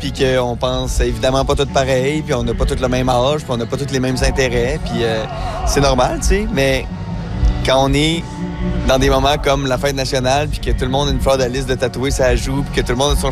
puis qu'on pense évidemment pas tous pareil, puis on n'a pas tous le même âge, puis on n'a pas tous les mêmes intérêts, puis c'est normal, tu sais, mais quand on est dans des moments comme la fête nationale, puis que tout le monde a une fleur de lys de tatouer, ça joue, puis que tout le monde a son